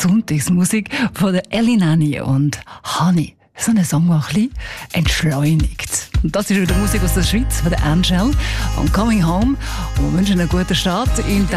Sonntagsmusik von der Ellie Nanny und Honey. So ein Song, der ein bisschen entschleunigt. Und das ist wieder Musik aus der Schweiz, von der Angel und Coming Home. Und wir wünschen einen guten Start in